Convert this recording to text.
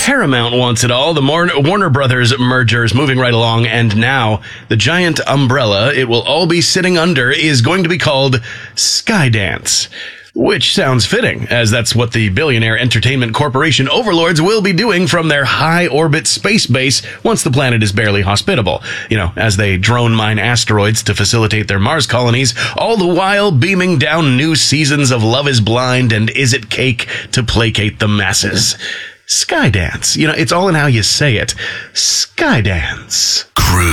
Paramount wants it all. The Warner Brothers merger is moving right along, and now the giant umbrella it will all be sitting under is going to be called Skydance. Which sounds fitting, as that's what the billionaire entertainment corporation overlords will be doing from their high-orbit space base once the planet is barely hospitable. You know, as they drone mine asteroids to facilitate their Mars colonies, all the while beaming down new seasons of Love is Blind and Is It Cake to placate the masses. Skydance. You know, it's all in how you say it. Skydance. Cruise.